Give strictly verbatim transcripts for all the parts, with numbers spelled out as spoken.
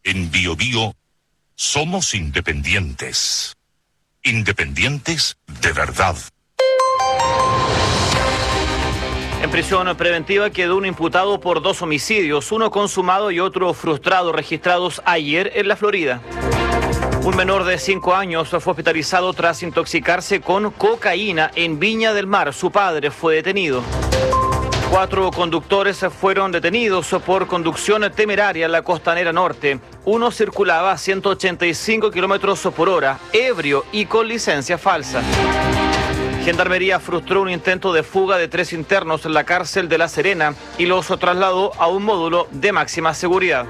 En Bio Bio somos independientes. Independientes de verdad. En prisión preventiva quedó un imputado por dos homicidios, uno consumado y otro frustrado, registrados ayer en la Florida. Un menor de cinco años fue hospitalizado tras intoxicarse con cocaína en Viña del Mar. Su padre fue detenido. Cuatro conductores fueron detenidos por conducción temeraria en la Costanera Norte. Uno circulaba a ciento ochenta y cinco kilómetros por hora, ebrio y con licencia falsa. Gendarmería frustró un intento de fuga de tres internos en la cárcel de La Serena y los trasladó a un módulo de máxima seguridad.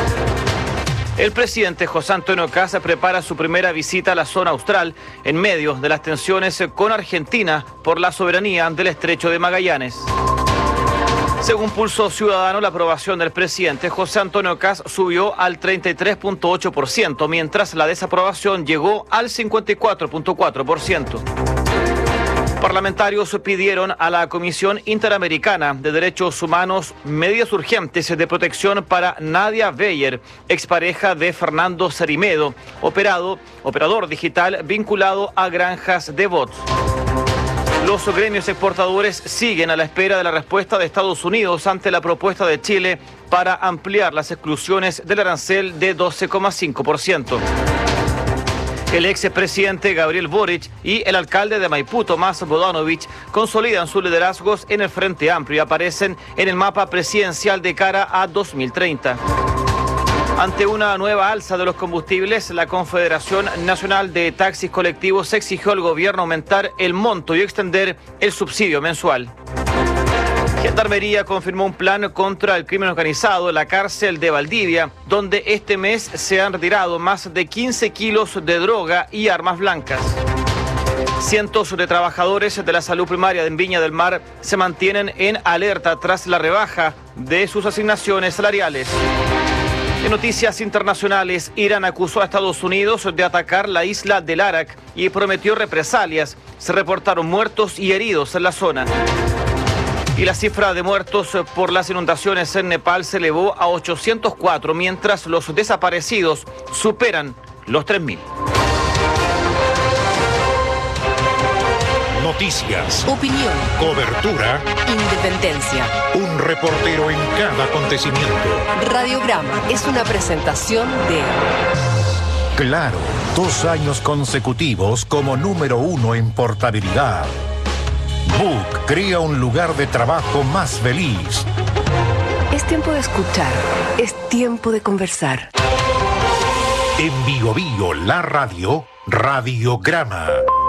El presidente José Antonio Kast prepara su primera visita a la zona austral en medio de las tensiones con Argentina por la soberanía del Estrecho de Magallanes. Según Pulso Ciudadano, la aprobación del presidente José Antonio Kast subió al treinta y tres punto ocho por ciento, mientras la desaprobación llegó al cincuenta y cuatro punto cuatro por ciento. Parlamentarios pidieron a la Comisión Interamericana de Derechos Humanos medidas urgentes de protección para Nadia Beyer, expareja de Fernando Sarimedo, operado, operador digital vinculado a granjas de bots. Los gremios exportadores siguen a la espera de la respuesta de Estados Unidos ante la propuesta de Chile para ampliar las exclusiones del arancel de doce coma cinco por ciento. El expresidente Gabriel Boric y el alcalde de Maipú, Tomás Bodanovich, consolidan sus liderazgos en el Frente Amplio y aparecen en el mapa presidencial de cara a dos mil treinta. Ante una nueva alza de los combustibles, la Confederación Nacional de Taxis Colectivos exigió al gobierno aumentar el monto y extender el subsidio mensual. Gendarmería confirmó un plan contra el crimen organizado en la cárcel de Valdivia, donde este mes se han retirado más de quince kilos de droga y armas blancas. Cientos de trabajadores de la salud primaria en Viña del Mar se mantienen en alerta tras la rebaja de sus asignaciones salariales. En noticias internacionales, Irán acusó a Estados Unidos de atacar la isla del Arak y prometió represalias. Se reportaron muertos y heridos en la zona. Y la cifra de muertos por las inundaciones en Nepal se elevó a ochocientos cuatro, mientras los desaparecidos superan los tres mil. Noticias, opinión, cobertura, independencia. Un reportero en cada acontecimiento. Radiograma es una presentación de Claro, dos años consecutivos como número uno en portabilidad. Book crea un lugar de trabajo más feliz. Es tiempo de escuchar, es tiempo de conversar. En Bio Bio, la radio, Radiograma.